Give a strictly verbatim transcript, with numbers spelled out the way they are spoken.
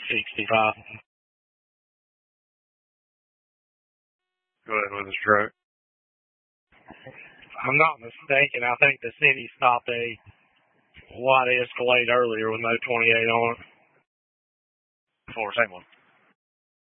sixty-five. Go ahead with the stroke. If I'm not mistaken, I think the city stopped a white Escalade earlier with no twenty-eight on it. Four, same one.